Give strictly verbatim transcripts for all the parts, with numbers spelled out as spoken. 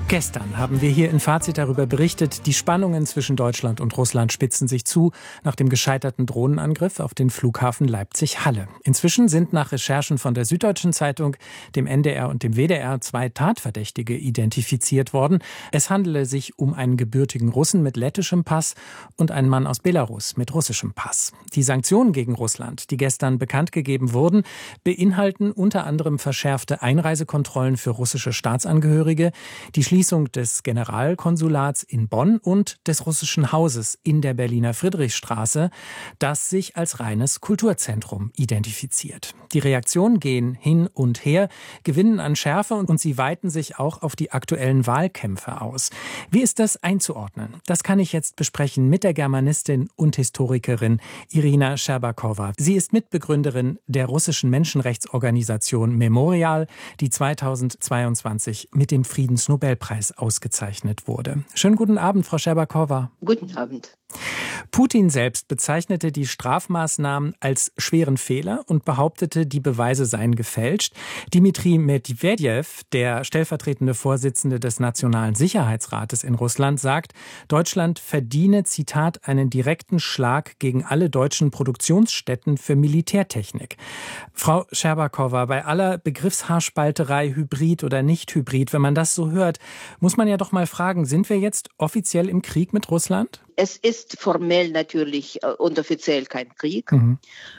Gestern haben wir hier in Fazit darüber berichtet, die Spannungen zwischen Deutschland und Russland spitzen sich zu nach dem gescheiterten Drohnenangriff auf den Flughafen Leipzig-Halle. Inzwischen sind nach Recherchen von der Süddeutschen Zeitung, dem N D R und dem W D R zwei Tatverdächtige identifiziert worden. Es handele sich um einen gebürtigen Russen mit lettischem Pass und einen Mann aus Belarus mit russischem Pass. Die Sanktionen gegen Russland, die gestern bekannt gegeben wurden, beinhalten unter anderem verschärfte Einreisekontrollen für russische Staatsangehörige, die Schließung des Generalkonsulats in Bonn und des russischen Hauses in der Berliner Friedrichstraße, das sich als reines Kulturzentrum identifiziert. Die Reaktionen gehen hin und her, gewinnen an Schärfe und sie weiten sich auch auf die aktuellen Wahlkämpfe aus. Wie ist das einzuordnen? Das kann ich jetzt besprechen mit der Germanistin und Historikerin Irina Scherbakowa. Sie ist Mitbegründerin der russischen Menschenrechtsorganisation Memorial, die zweitausendzweiundzwanzig mit dem Friedensnobelpreis ausgezeichnet wurde. Schönen guten Abend, Frau Scherbakowa. Guten Abend. Putin selbst bezeichnete die Strafmaßnahmen als schweren Fehler und behauptete, die Beweise seien gefälscht. Dmitri Medwedew, der stellvertretende Vorsitzende des Nationalen Sicherheitsrates in Russland, sagt, Deutschland verdiene, Zitat, einen direkten Schlag gegen alle deutschen Produktionsstätten für Militärtechnik. Frau Scherbakowa, bei aller Begriffshaarspalterei, Hybrid oder nicht Hybrid, wenn man das so hört, muss man ja doch mal fragen, sind wir jetzt offiziell im Krieg mit Russland? Es ist formell natürlich und offiziell kein Krieg, Mhm.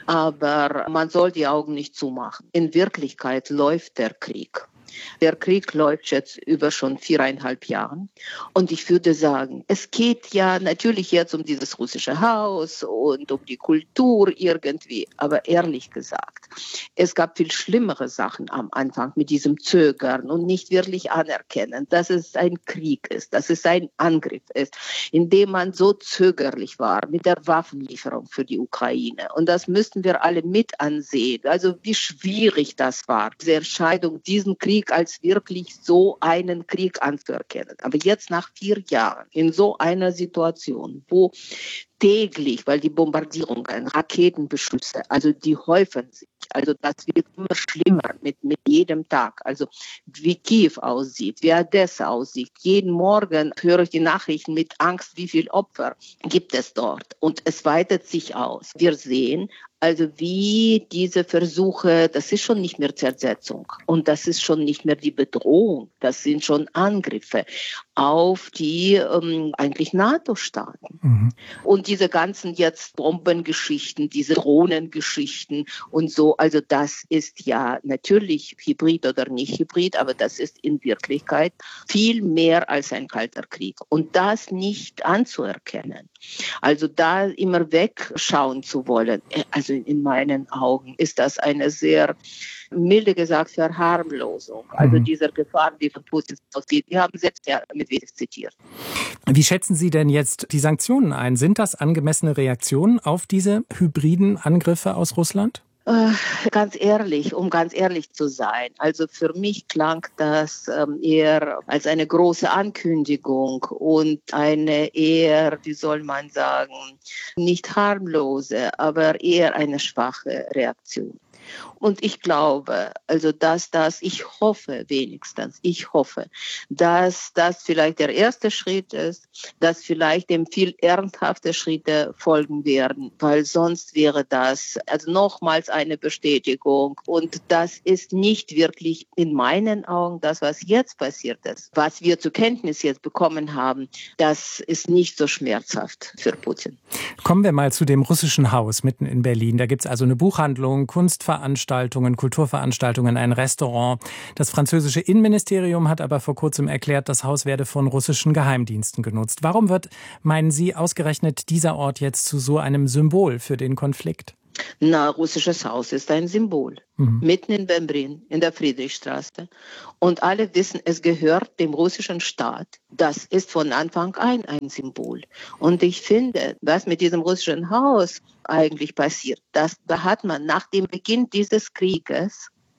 aber man soll die Augen nicht zumachen. In Wirklichkeit läuft der Krieg. Der Krieg läuft jetzt über schon viereinhalb Jahren. Und ich würde sagen, es geht ja natürlich jetzt um dieses russische Haus und um die Kultur irgendwie. Aber ehrlich gesagt, es gab viel schlimmere Sachen am Anfang mit diesem Zögern und nicht wirklich anerkennen, dass es ein Krieg ist, dass es ein Angriff ist, in dem man so zögerlich war mit der Waffenlieferung für die Ukraine. Und das müssten wir alle mit ansehen. Also wie schwierig das war, diese Entscheidung, diesen Krieg als wirklich so einen Krieg anzuerkennen. Aber jetzt nach vier Jahren in so einer Situation, wo täglich, weil die Bombardierungen, Raketenbeschüsse, also die häufen sich. Also das wird immer schlimmer mit, mit jedem Tag. Also wie Kiew aussieht, wie Odessa aussieht. Jeden Morgen höre ich die Nachrichten mit Angst, wie viele Opfer gibt es dort. Und es weitet sich aus. Wir sehen also, wie diese Versuche, das ist schon nicht mehr Zersetzung und das ist schon nicht mehr die Bedrohung. Das sind schon Angriffe auf die ähm, eigentlich NATO-Staaten. Mhm. Und diese ganzen jetzt Bombengeschichten, diese Drohnengeschichten und so, also das ist ja natürlich Hybrid oder nicht Hybrid, aber das ist in Wirklichkeit viel mehr als ein kalter Krieg. Und das nicht anzuerkennen, also da immer wegschauen zu wollen, also in meinen Augen ist das eine sehr, milde gesagt, Verharmlosung, also mhm. dieser Gefahr, die von Putin ausgeht. Wir haben selbst ja Medvedev zitiert. Wie schätzen Sie denn jetzt die Sanktionen ein? Sind das angemessene Reaktionen auf diese hybriden Angriffe aus Russland? Äh, ganz ehrlich, um ganz ehrlich zu sein, also für mich klang das ähm, eher als eine große Ankündigung und eine eher, wie soll man sagen, nicht harmlose, aber eher eine schwache Reaktion. Und ich glaube, also dass das, ich hoffe wenigstens, ich hoffe, dass das vielleicht der erste Schritt ist, dass vielleicht dem viel ernsthafte Schritte folgen werden, weil sonst wäre das also nochmals eine Bestätigung. Und das ist nicht wirklich in meinen Augen das, was jetzt passiert ist. Was wir zur Kenntnis jetzt bekommen haben, das ist nicht so schmerzhaft für Putin. Kommen wir mal zu dem russischen Haus mitten in Berlin. Da gibt es also eine Buchhandlung, Kunstveranstaltungen, Kulturveranstaltungen, ein Restaurant. Das französische Innenministerium hat aber vor kurzem erklärt, das Haus werde von russischen Geheimdiensten genutzt. Warum wird, meinen Sie, ausgerechnet dieser Ort jetzt zu so einem Symbol für den Konflikt? Na, russisches Haus ist ein Symbol. Mhm. Mitten in Bembrin, in der Friedrichstraße. Und alle wissen, es gehört dem russischen Staat. Das ist von Anfang an ein Symbol. Und ich finde, was mit diesem russischen Haus eigentlich passiert, das, da hat man nach dem Beginn dieses Krieges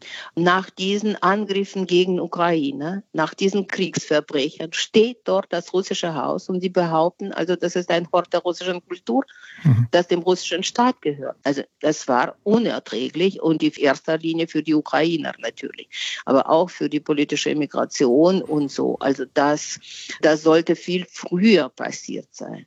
Nach diesen Angriffen gegen Ukraine, nach diesen Kriegsverbrechen, steht dort das russische Haus und die behaupten, also das ist ein Hort der russischen Kultur, mhm. das dem russischen Staat gehört. Also das war unerträglich und in erster Linie für die Ukrainer natürlich, aber auch für die politische Immigration und so. Also das, das sollte viel früher passiert sein.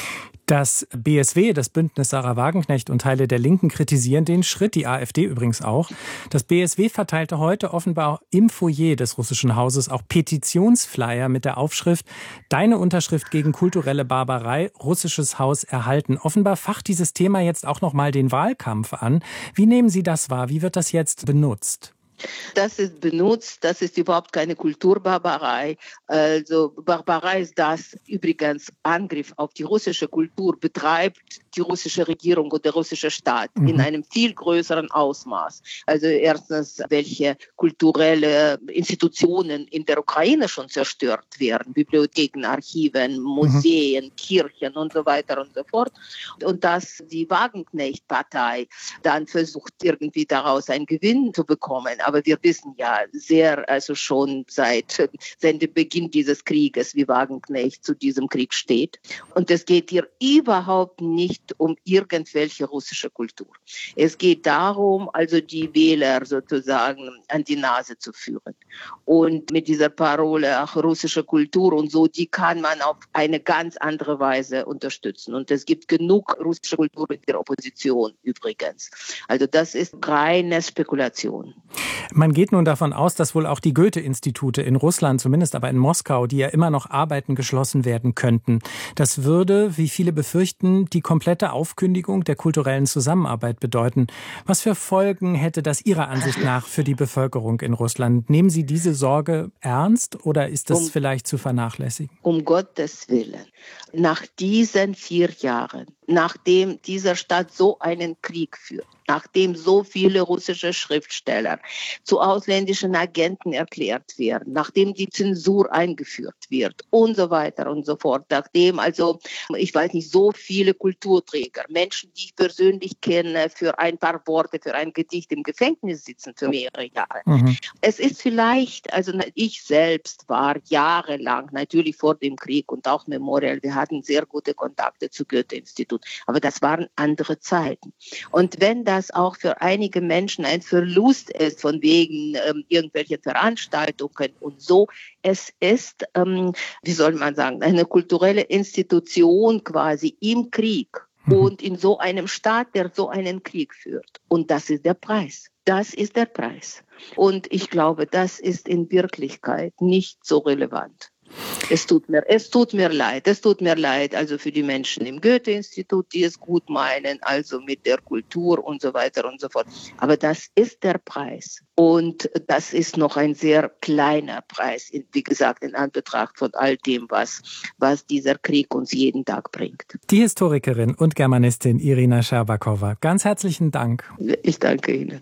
Das B S W, das Bündnis Sarah Wagenknecht und Teile der Linken kritisieren den Schritt, die AfD übrigens auch. Das B S W verteilte heute offenbar im Foyer des russischen Hauses auch Petitionsflyer mit der Aufschrift „Deine Unterschrift gegen kulturelle Barbarei, russisches Haus erhalten". Offenbar facht dieses Thema jetzt auch noch mal den Wahlkampf an. Wie nehmen Sie das wahr? Wie wird das jetzt benutzt? Das ist benutzt, das ist überhaupt keine Kulturbarbarei. Also Barbarei ist das, übrigens Angriff auf die russische Kultur betreibt die russische Regierung und der russische Staat mhm. in einem viel größeren Ausmaß. Also erstens, welche kulturelle Institutionen in der Ukraine schon zerstört werden, Bibliotheken, Archiven, Museen, mhm. Kirchen und so weiter und so fort. Und dass die Wagenknecht-Partei dann versucht, irgendwie daraus einen Gewinn zu bekommen. Aber wir wissen ja sehr, also schon seit, seit dem Beginn dieses Krieges, wie Wagenknecht zu diesem Krieg steht. Und es geht hier überhaupt nicht um irgendwelche russische Kultur. Es geht darum, also die Wähler sozusagen an die Nase zu führen. Und mit dieser Parole, ach, russische Kultur und so, die kann man auf eine ganz andere Weise unterstützen. Und es gibt genug russische Kultur in der Opposition übrigens. Also das ist reine Spekulation. Man geht nun davon aus, dass wohl auch die Goethe-Institute in Russland, zumindest aber in Moskau, die ja immer noch arbeiten, geschlossen werden könnten. Das würde, wie viele befürchten, die komplette Aufkündigung der kulturellen Zusammenarbeit bedeuten. Was für Folgen hätte das Ihrer Ansicht nach für die Bevölkerung in Russland? Nehmen Sie diese Sorge ernst oder ist das um, vielleicht zu vernachlässigen? Um Gottes Willen. Nach diesen vier Jahren, nachdem dieser Staat so einen Krieg führt, nachdem so viele russische Schriftsteller zu ausländischen Agenten erklärt werden, nachdem die Zensur eingeführt wird und so weiter und so fort, nachdem also, ich weiß nicht, so viele Kulturträger, Menschen, die ich persönlich kenne, für ein paar Worte, für ein Gedicht im Gefängnis sitzen für mehrere Jahre. Mhm. Es ist vielleicht, also ich selbst war jahrelang, natürlich vor dem Krieg und auch Memorial, wir hatten sehr gute Kontakte zu Goethe-Institut, aber das waren andere Zeiten. Und wenn das auch für einige Menschen ein Verlust ist, von wegen ähm, irgendwelchen Veranstaltungen und so, es ist, ähm, wie soll man sagen, eine kulturelle Institution quasi im Krieg mhm. und in so einem Staat, der so einen Krieg führt. Und das ist der Preis. Das ist der Preis. Und ich glaube, das ist in Wirklichkeit nicht so relevant. Es tut mir, es tut mir leid, es tut mir leid, also für die Menschen im Goethe-Institut, die es gut meinen, also mit der Kultur und so weiter und so fort. Aber das ist der Preis. Und das ist noch ein sehr kleiner Preis, wie gesagt, in Anbetracht von all dem, was, was dieser Krieg uns jeden Tag bringt. Die Historikerin und Germanistin Irina Scherbakowa, ganz herzlichen Dank. Ich danke Ihnen.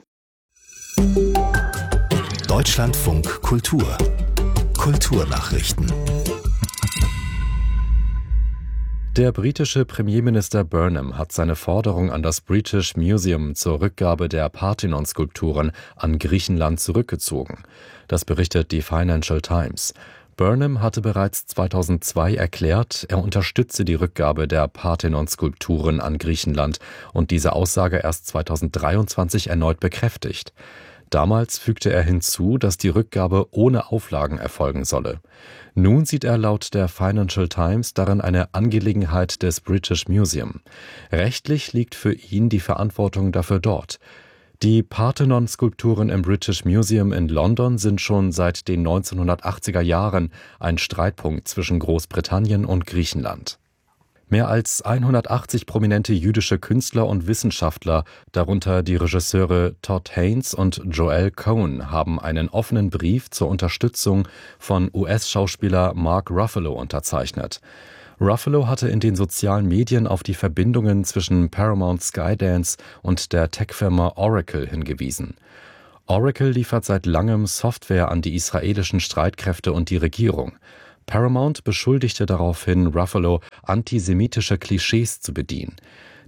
Deutschlandfunk Kultur. Kulturnachrichten. Der britische Premierminister Burnham hat seine Forderung an das British Museum zur Rückgabe der Parthenon-Skulpturen an Griechenland zurückgezogen. Das berichtet die Financial Times. Burnham hatte bereits zweitausendzwei erklärt, er unterstütze die Rückgabe der Parthenon-Skulpturen an Griechenland und diese Aussage erst zweitausenddreiundzwanzig erneut bekräftigt. Damals fügte er hinzu, dass die Rückgabe ohne Auflagen erfolgen solle. Nun sieht er laut der Financial Times darin eine Angelegenheit des British Museum. Rechtlich liegt für ihn die Verantwortung dafür dort. Die Parthenon-Skulpturen im British Museum in London sind schon seit den neunzehnhundertachtziger Jahren ein Streitpunkt zwischen Großbritannien und Griechenland. Mehr als hundertachtzig prominente jüdische Künstler und Wissenschaftler, darunter die Regisseure Todd Haynes und Joel Cohen, haben einen offenen Brief zur Unterstützung von U S-Schauspieler Mark Ruffalo unterzeichnet. Ruffalo hatte in den sozialen Medien auf die Verbindungen zwischen Paramount Skydance und der Tech-Firma Oracle hingewiesen. Oracle liefert seit langem Software an die israelischen Streitkräfte und die Regierung. Paramount beschuldigte daraufhin Ruffalo, antisemitische Klischees zu bedienen.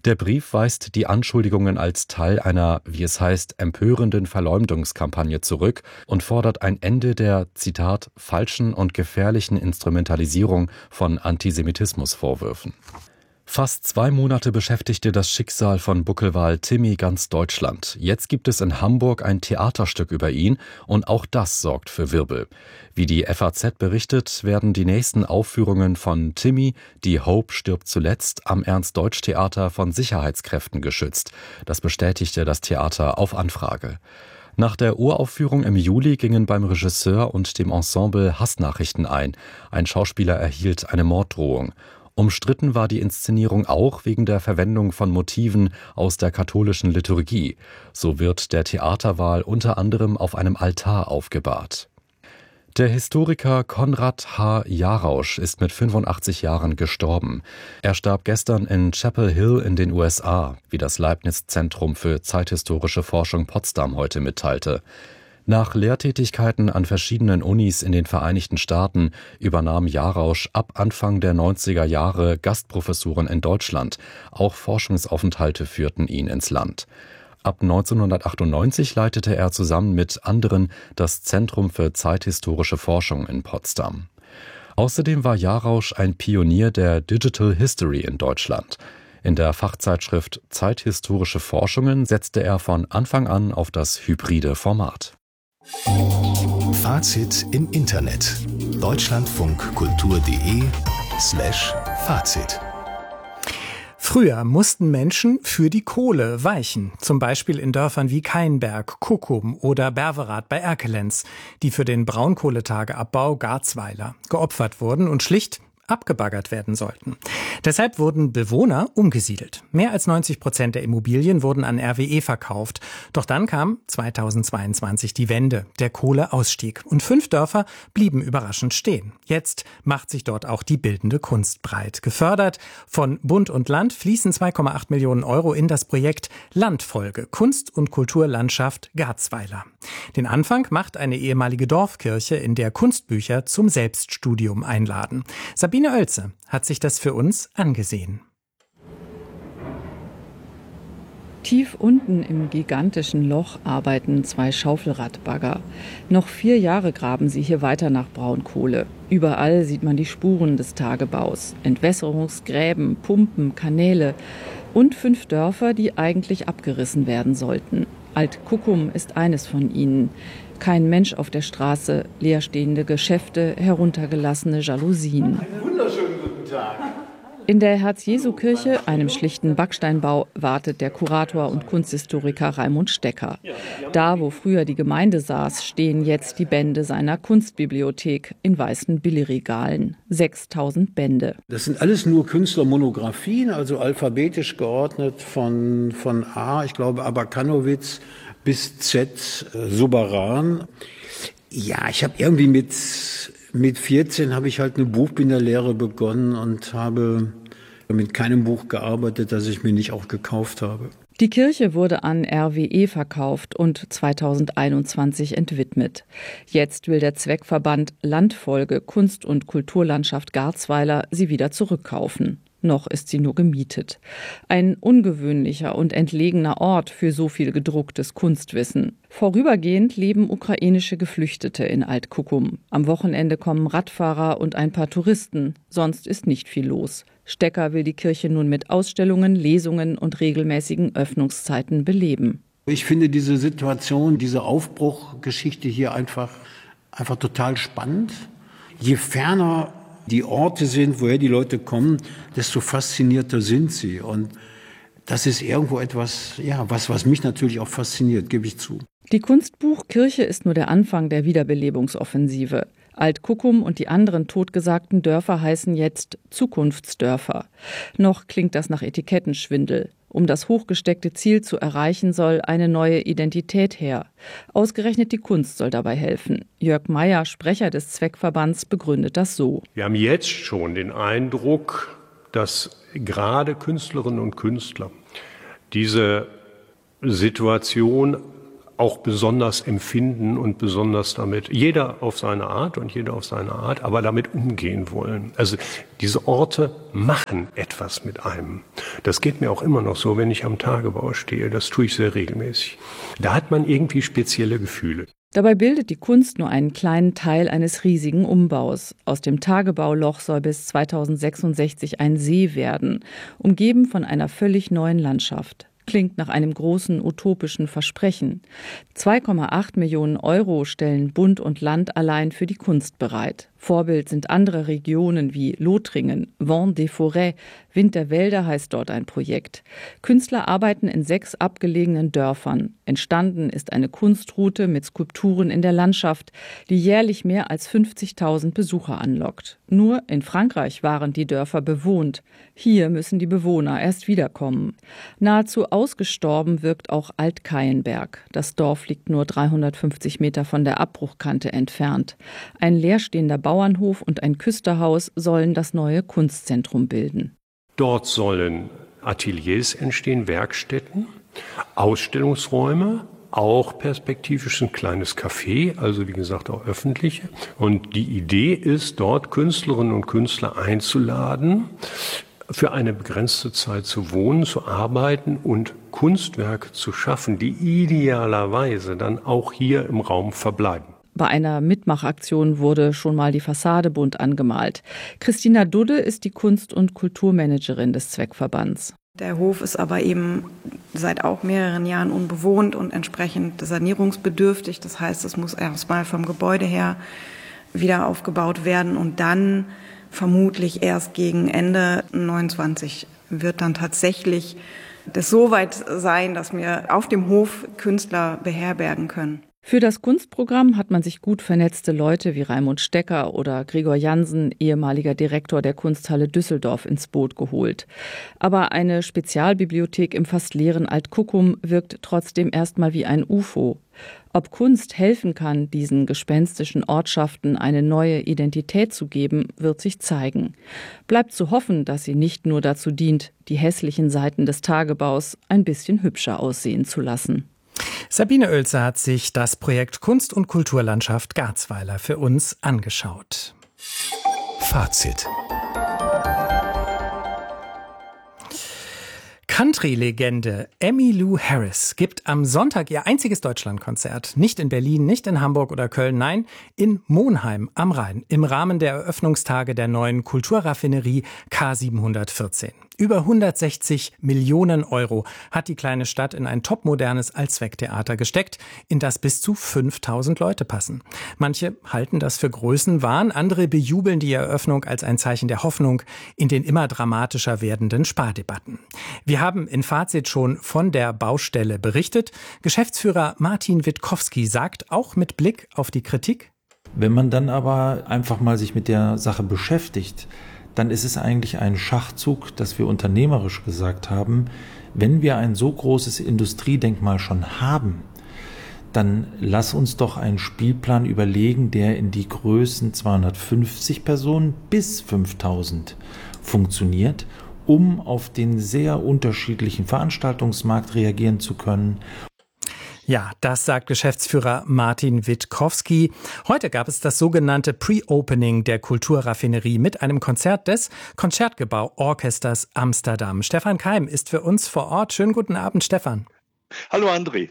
Der Brief weist die Anschuldigungen als Teil einer, wie es heißt, empörenden Verleumdungskampagne zurück und fordert ein Ende der, Zitat, falschen und gefährlichen Instrumentalisierung von Antisemitismusvorwürfen. Fast zwei Monate beschäftigte das Schicksal von Buckelwal Timmy ganz Deutschland. Jetzt gibt es in Hamburg ein Theaterstück über ihn und auch das sorgt für Wirbel. Wie die F A Z berichtet, werden die nächsten Aufführungen von Timmy, die Hope stirbt zuletzt, am Ernst-Deutsch-Theater von Sicherheitskräften geschützt. Das bestätigte das Theater auf Anfrage. Nach der Uraufführung im Juli gingen beim Regisseur und dem Ensemble Hassnachrichten ein. Ein Schauspieler erhielt eine Morddrohung. Umstritten war die Inszenierung auch wegen der Verwendung von Motiven aus der katholischen Liturgie. So wird der Theaterwahl unter anderem auf einem Altar aufgebahrt. Der Historiker Konrad H. Jarausch ist mit fünfundachtzig Jahren gestorben. Er starb gestern in Chapel Hill in den U S A, wie das Leibniz-Zentrum für zeithistorische Forschung Potsdam heute mitteilte. Nach Lehrtätigkeiten an verschiedenen Unis in den Vereinigten Staaten übernahm Jarausch ab Anfang der neunziger Jahre Gastprofessuren in Deutschland. Auch Forschungsaufenthalte führten ihn ins Land. Ab neunzehnhundertachtundneunzig leitete er zusammen mit anderen das Zentrum für zeithistorische Forschung in Potsdam. Außerdem war Jarausch ein Pionier der Digital History in Deutschland. In der Fachzeitschrift Zeithistorische Forschungen setzte er von Anfang an auf das hybride Format. Fazit im Internet. deutschlandfunkkultur.de slash Fazit. Früher mussten Menschen für die Kohle weichen, zum Beispiel in Dörfern wie Kainberg, Kuckum oder Berverath bei Erkelenz, die für den Braunkohletageabbau Garzweiler geopfert wurden und schlicht abgebaggert werden sollten. Deshalb wurden Bewohner umgesiedelt. Mehr als neunzig Prozent der Immobilien wurden an R W E verkauft. Doch dann kam zweitausendzweiundzwanzig die Wende, der Kohleausstieg. Und fünf Dörfer blieben überraschend stehen. Jetzt macht sich dort auch die bildende Kunst breit. Gefördert von Bund und Land fließen zwei Komma acht Millionen Euro in das Projekt Landfolge, Kunst- und Kulturlandschaft Garzweiler. Den Anfang macht eine ehemalige Dorfkirche, in der Kunstbücher zum Selbststudium einladen. Sabine Oelze hat sich das für uns angesehen. Tief unten im gigantischen Loch arbeiten zwei Schaufelradbagger. Noch vier Jahre graben sie hier weiter nach Braunkohle. Überall sieht man die Spuren des Tagebaus. Entwässerungsgräben, Pumpen, Kanäle und fünf Dörfer, die eigentlich abgerissen werden sollten. Alt-Kuckum ist eines von ihnen. Kein Mensch auf der Straße, leerstehende Geschäfte, heruntergelassene Jalousien. Einen wunderschönen guten Tag. In der Herz-Jesu-Kirche, einem schlichten Backsteinbau, wartet der Kurator und Kunsthistoriker Raimund Stecker. Da, wo früher die Gemeinde saß, stehen jetzt die Bände seiner Kunstbibliothek in weißen Billigregalen. sechstausend Bände. Das sind alles nur Künstlermonographien, also alphabetisch geordnet von, von A, ich glaube Abakanowitz, bis Z, äh, Subaran. Ja, ich habe irgendwie mit, mit vierzehn habe ich halt eine Buchbinderlehre begonnen und habe mit keinem Buch gearbeitet, das ich mir nicht auch gekauft habe. Die Kirche wurde an R W E verkauft und zweitausendeinundzwanzig entwidmet. Jetzt will der Zweckverband Landfolge Kunst- und Kulturlandschaft Garzweiler sie wieder zurückkaufen. Noch ist sie nur gemietet. Ein ungewöhnlicher und entlegener Ort für so viel gedrucktes Kunstwissen. Vorübergehend leben ukrainische Geflüchtete in Alt-Kuckum. Am Wochenende kommen Radfahrer und ein paar Touristen. Sonst ist nicht viel los. Stecker will die Kirche nun mit Ausstellungen, Lesungen und regelmäßigen Öffnungszeiten beleben. Ich finde diese Situation, diese Aufbruchgeschichte hier einfach, einfach total spannend. Je ferner die Orte sind, woher die Leute kommen, desto faszinierter sind sie. Und das ist irgendwo etwas, ja, was, was mich natürlich auch fasziniert, gebe ich zu. Die Kunstbuchkirche ist nur der Anfang der Wiederbelebungsoffensive. Alt-Kuckum und die anderen totgesagten Dörfer heißen jetzt Zukunftsdörfer. Noch klingt das nach Etikettenschwindel. Um das hochgesteckte Ziel zu erreichen, soll eine neue Identität her. Ausgerechnet die Kunst soll dabei helfen. Jörg Meyer, Sprecher des Zweckverbands, begründet das so. Wir haben jetzt schon den Eindruck, dass gerade Künstlerinnen und Künstler diese Situation auch besonders empfinden und besonders damit, jeder auf seine Art und jeder auf seine Art, aber damit umgehen wollen. Also diese Orte machen etwas mit einem. Das geht mir auch immer noch so, wenn ich am Tagebau stehe. Das tue ich sehr regelmäßig. Da hat man irgendwie spezielle Gefühle. Dabei bildet die Kunst nur einen kleinen Teil eines riesigen Umbaus. Aus dem Tagebauloch soll bis zweitausendsechsundsechzig ein See werden, umgeben von einer völlig neuen Landschaft. Klingt nach einem großen utopischen Versprechen. zwei Komma acht Millionen Euro stellen Bund und Land allein für die Kunst bereit. Vorbild sind andere Regionen wie Lothringen, Vent des Forêts, Wind der Wälder heißt dort ein Projekt. Künstler arbeiten in sechs abgelegenen Dörfern. Entstanden ist eine Kunstroute mit Skulpturen in der Landschaft, die jährlich mehr als fünfzigtausend Besucher anlockt. Nur in Frankreich waren die Dörfer bewohnt. Hier müssen die Bewohner erst wiederkommen. Nahezu ausgestorben wirkt auch Alt-Keienberg. Das Dorf liegt nur dreihundertfünfzig Meter von der Abbruchkante entfernt. Ein leerstehender Bauernhof und ein Küsterhaus sollen das neue Kunstzentrum bilden. Dort sollen Ateliers entstehen, Werkstätten, Ausstellungsräume, auch perspektivisch ein kleines Café, also wie gesagt auch öffentliche. Und die Idee ist, dort Künstlerinnen und Künstler einzuladen, für eine begrenzte Zeit zu wohnen, zu arbeiten und Kunstwerke zu schaffen, die idealerweise dann auch hier im Raum verbleiben. Bei einer Mitmachaktion wurde schon mal die Fassade bunt angemalt. Christina Dudde ist die Kunst- und Kulturmanagerin des Zweckverbands. Der Hof ist aber eben seit auch mehreren Jahren unbewohnt und entsprechend sanierungsbedürftig. Das heißt, es muss erstmal vom Gebäude her wieder aufgebaut werden und dann vermutlich erst gegen Ende neunundzwanzig wird dann tatsächlich das so weit sein, dass wir auf dem Hof Künstler beherbergen können. Für das Kunstprogramm hat man sich gut vernetzte Leute wie Raimund Stecker oder Gregor Jansen, ehemaliger Direktor der Kunsthalle Düsseldorf, ins Boot geholt. Aber eine Spezialbibliothek im fast leeren Alt-Kuckum wirkt trotzdem erstmal wie ein U F O. Ob Kunst helfen kann, diesen gespenstischen Ortschaften eine neue Identität zu geben, wird sich zeigen. Bleibt zu hoffen, dass sie nicht nur dazu dient, die hässlichen Seiten des Tagebaus ein bisschen hübscher aussehen zu lassen. Sabine Oelze hat sich das Projekt Kunst- und Kulturlandschaft Garzweiler für uns angeschaut. Fazit. Country-Legende Emmylou Harris gibt am Sonntag ihr einziges Deutschlandkonzert. Nicht in Berlin, nicht in Hamburg oder Köln, nein, in Monheim am Rhein im Rahmen der Eröffnungstage der neuen Kulturraffinerie K siebenhundertvierzehn. Über hundertsechzig Millionen Euro hat die kleine Stadt in ein topmodernes Allzwecktheater gesteckt, in das bis zu fünftausend Leute passen. Manche halten das für Größenwahn, andere bejubeln die Eröffnung als ein Zeichen der Hoffnung in den immer dramatischer werdenden Spardebatten. Wir haben in Fazit schon von der Baustelle berichtet. Geschäftsführer Martin Witkowski sagt auch mit Blick auf die Kritik: Wenn man dann aber einfach mal sich mit der Sache beschäftigt, dann ist es eigentlich ein Schachzug, dass wir unternehmerisch gesagt haben, wenn wir ein so großes Industriedenkmal schon haben, dann lass uns doch einen Spielplan überlegen, der in die Größen zweihundertfünfzig Personen bis fünftausend funktioniert, um auf den sehr unterschiedlichen Veranstaltungsmarkt reagieren zu können. Ja, das sagt Geschäftsführer Martin Witkowski. Heute gab es das sogenannte Pre-Opening der Kulturraffinerie mit einem Konzert des Konzertgebau-Orchesters Amsterdam. Stefan Keim ist für uns vor Ort. Schönen guten Abend, Stefan. Hallo, André.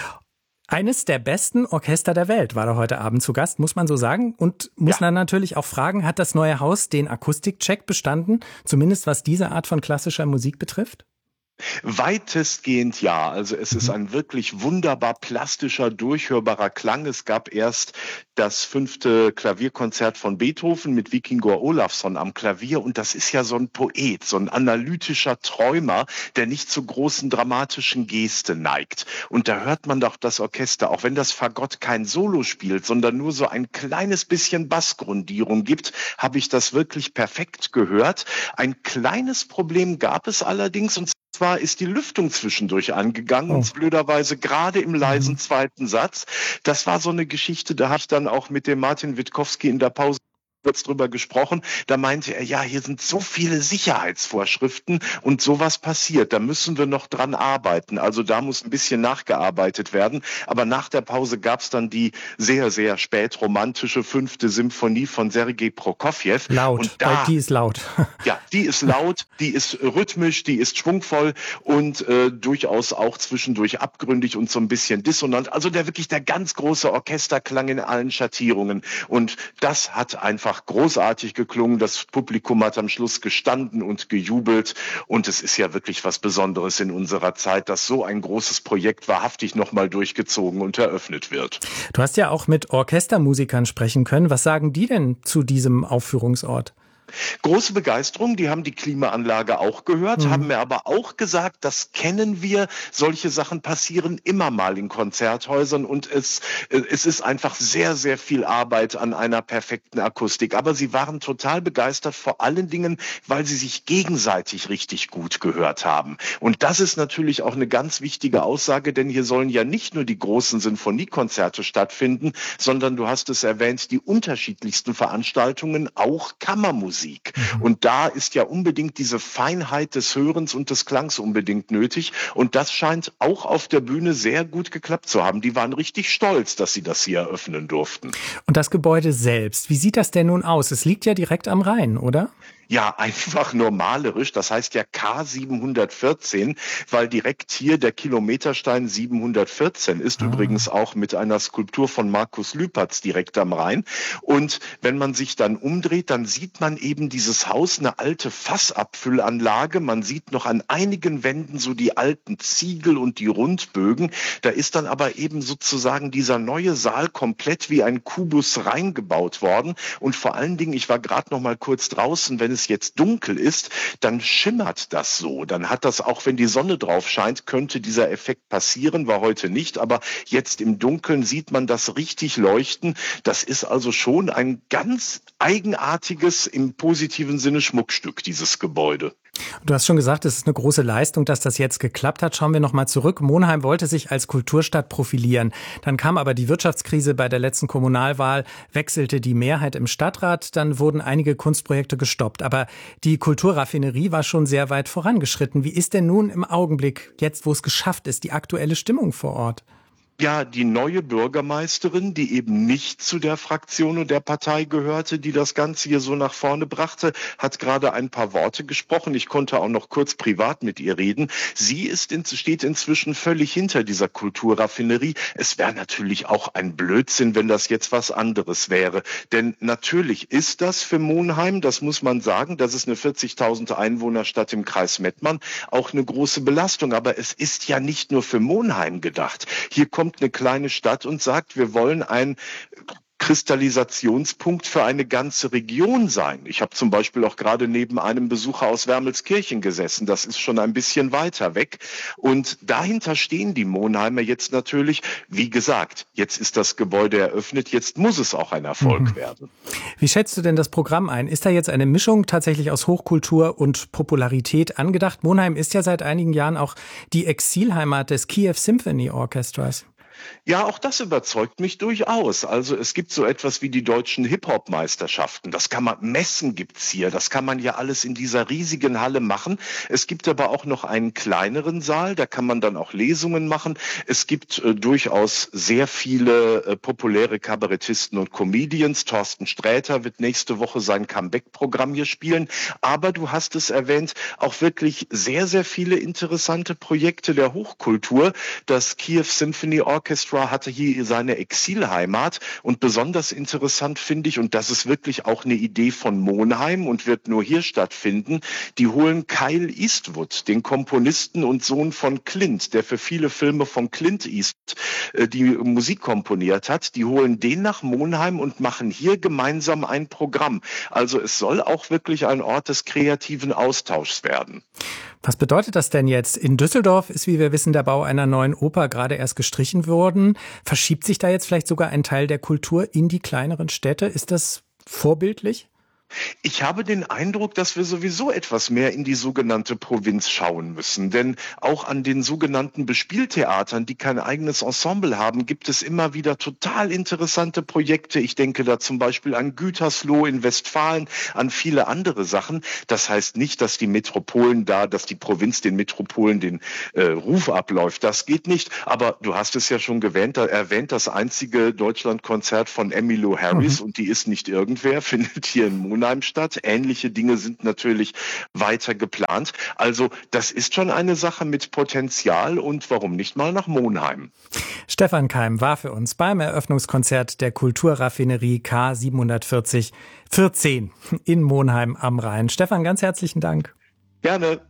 Eines der besten Orchester der Welt war da heute Abend zu Gast, muss man so sagen. Und muss ja. dann natürlich auch fragen, hat das neue Haus den Akustikcheck bestanden? Zumindest was diese Art von klassischer Musik betrifft? Weitestgehend ja. Also es ist ein wirklich wunderbar plastischer, durchhörbarer Klang. Es gab erst das fünfte Klavierkonzert von Beethoven mit Víkingur Ólafsson am Klavier. Und das ist ja so ein Poet, so ein analytischer Träumer, der nicht zu großen dramatischen Gesten neigt. Und da hört man doch das Orchester, auch wenn das Fagott kein Solo spielt, sondern nur so ein kleines bisschen Bassgrundierung gibt, habe ich das wirklich perfekt gehört. Ein kleines Problem gab es allerdings, und zwar ist die Lüftung zwischendurch angegangen, oh. blöderweise gerade im leisen zweiten Satz. Das war so eine Geschichte, da habe ich dann auch mit dem Martin Witkowski in der Pause kurz drüber gesprochen, da meinte er, ja, hier sind so viele Sicherheitsvorschriften und sowas passiert, da müssen wir noch dran arbeiten. Also da muss ein bisschen nachgearbeitet werden. Aber nach der Pause gab es dann die sehr, sehr spätromantische fünfte Symphonie von Sergei Prokofjew. Laut, und da, weil die ist laut. Ja, die ist laut, die ist rhythmisch, die ist schwungvoll und äh, durchaus auch zwischendurch abgründig und so ein bisschen dissonant. Also der wirklich der ganz große Orchesterklang in allen Schattierungen. Und das hat einfach großartig geklungen. Das Publikum hat am Schluss gestanden und gejubelt. Und es ist ja wirklich was Besonderes in unserer Zeit, dass so ein großes Projekt wahrhaftig nochmal durchgezogen und eröffnet wird. Du hast ja auch mit Orchestermusikern sprechen können. Was sagen die denn zu diesem Aufführungsort? Große Begeisterung, die haben die Klimaanlage auch gehört, mhm. haben mir aber auch gesagt, das kennen wir, solche Sachen passieren immer mal in Konzerthäusern und es, es ist einfach sehr, sehr viel Arbeit an einer perfekten Akustik. Aber sie waren total begeistert, vor allen Dingen, weil sie sich gegenseitig richtig gut gehört haben. Und das ist natürlich auch eine ganz wichtige Aussage, denn hier sollen ja nicht nur die großen Sinfoniekonzerte stattfinden, sondern du hast es erwähnt, die unterschiedlichsten Veranstaltungen, auch Kammermusik. Und da ist ja unbedingt diese Feinheit des Hörens und des Klangs unbedingt nötig. Und das scheint auch auf der Bühne sehr gut geklappt zu haben. Die waren richtig stolz, dass sie das hier eröffnen durften. Und das Gebäude selbst, wie sieht das denn nun aus? Es liegt ja direkt am Rhein, oder? Ja, einfach nur malerisch, das heißt ja K siebenhundertvierzehn, weil direkt hier der Kilometerstein siebenhundertvierzehn ist, ah. übrigens auch mit einer Skulptur von Markus Lüpertz direkt am Rhein. Und wenn man sich dann umdreht, dann sieht man eben dieses Haus, eine alte Fassabfüllanlage. Man sieht noch an einigen Wänden so die alten Ziegel und die Rundbögen. Da ist dann aber eben sozusagen dieser neue Saal komplett wie ein Kubus reingebaut worden. Und vor allen Dingen, ich war gerade noch mal kurz draußen, wenn es jetzt dunkel ist, dann schimmert das so. Dann hat das, auch wenn die Sonne drauf scheint, könnte dieser Effekt passieren, war heute nicht, aber jetzt im Dunkeln sieht man das richtig leuchten. Das ist also schon ein ganz eigenartiges, im positiven Sinne Schmuckstück, dieses Gebäude. Du hast schon gesagt, es ist eine große Leistung, dass das jetzt geklappt hat. Schauen wir noch mal zurück. Monheim wollte sich als Kulturstadt profilieren. Dann kam aber die Wirtschaftskrise bei der letzten Kommunalwahl, wechselte die Mehrheit im Stadtrat, dann wurden einige Kunstprojekte gestoppt. Aber die Kulturraffinerie war schon sehr weit vorangeschritten. Wie ist denn nun im Augenblick, jetzt wo es geschafft ist, die aktuelle Stimmung vor Ort? Ja, die neue Bürgermeisterin, die eben nicht zu der Fraktion und der Partei gehörte, die das Ganze hier so nach vorne brachte, hat gerade ein paar Worte gesprochen. Ich konnte auch noch kurz privat mit ihr reden. Sie ist in, steht inzwischen völlig hinter dieser Kulturraffinerie. Es wäre natürlich auch ein Blödsinn, wenn das jetzt was anderes wäre. Denn natürlich ist das für Monheim, das muss man sagen, das ist eine vierzigtausend Einwohnerstadt im Kreis Mettmann, auch eine große Belastung. Aber es ist ja nicht nur für Monheim gedacht. Hier kommt eine kleine Stadt und sagt, wir wollen ein Kristallisationspunkt für eine ganze Region sein. Ich habe zum Beispiel auch gerade neben einem Besucher aus Wermelskirchen gesessen. Das ist schon ein bisschen weiter weg. Und dahinter stehen die Monheimer jetzt natürlich. Wie gesagt, jetzt ist das Gebäude eröffnet. Jetzt muss es auch ein Erfolg mhm. werden. Wie schätzt du denn das Programm ein? Ist da jetzt eine Mischung tatsächlich aus Hochkultur und Popularität angedacht? Monheim ist ja seit einigen Jahren auch die Exilheimat des Kiew Symphony Orchestras. Ja, auch das überzeugt mich durchaus. Also es gibt so etwas wie die deutschen Hip-Hop-Meisterschaften. Das kann man, Messen gibt's hier. Das kann man ja alles in dieser riesigen Halle machen. Es gibt aber auch noch einen kleineren Saal. Da kann man dann auch Lesungen machen. Es gibt äh, durchaus sehr viele äh, populäre Kabarettisten und Comedians. Thorsten Sträter wird nächste Woche sein Comeback-Programm hier spielen. Aber du hast es erwähnt, auch wirklich sehr, sehr viele interessante Projekte der Hochkultur. Das Kiew Symphony Orchestra hatte hier seine Exilheimat und besonders interessant finde ich, und das ist wirklich auch eine Idee von Monheim und wird nur hier stattfinden, die holen Kyle Eastwood, den Komponisten und Sohn von Clint, der für viele Filme von Clint Eastwood äh, die Musik komponiert hat, die holen den nach Monheim und machen hier gemeinsam ein Programm. Also es soll auch wirklich ein Ort des kreativen Austauschs werden. Was bedeutet das denn jetzt? In Düsseldorf ist, wie wir wissen, der Bau einer neuen Oper gerade erst gestrichen worden. Verschiebt sich da jetzt vielleicht sogar ein Teil der Kultur in die kleineren Städte? Ist das vorbildlich? Ich habe den Eindruck, dass wir sowieso etwas mehr in die sogenannte Provinz schauen müssen. Denn auch an den sogenannten Bespieltheatern, die kein eigenes Ensemble haben, gibt es immer wieder total interessante Projekte. Ich denke da zum Beispiel an Gütersloh in Westfalen, an viele andere Sachen. Das heißt nicht, dass die Metropolen da, dass die Provinz den Metropolen den äh, Ruf abläuft. Das geht nicht. Aber du hast es ja schon erwähnt, erwähnt das einzige Deutschlandkonzert von Emmylou Harris, mhm. und die ist nicht irgendwer, findet hier in Monheim statt. Ähnliche Dinge sind natürlich weiter geplant. Also das ist schon eine Sache mit Potenzial und warum nicht mal nach Monheim. Stefan Keim war für uns beim Eröffnungskonzert der Kulturraffinerie K siebenhundertvierzig vierzehn in Monheim am Rhein. Stefan, ganz herzlichen Dank. Gerne.